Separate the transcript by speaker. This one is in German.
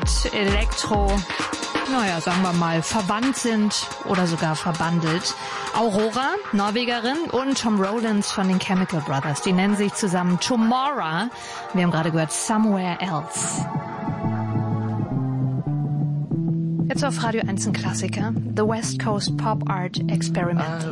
Speaker 1: mit Elektro, naja, sagen wir mal, verwandt sind oder sogar verbandelt. Aurora, Norwegerin, und Tom Rowlands von den Chemical Brothers. Die nennen sich zusammen Tomorrow. Wir haben gerade gehört Somewhere Else. Jetzt auf Radio 1 ein Klassiker. The West Coast Pop Art Experimental.